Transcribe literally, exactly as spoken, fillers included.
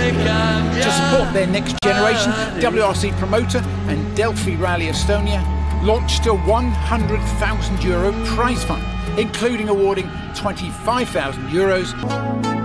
To support their next generation, W R C Promoter and Delphi Rally Estonia launched a one hundred thousand euro prize fund, including awarding twenty-five thousand euros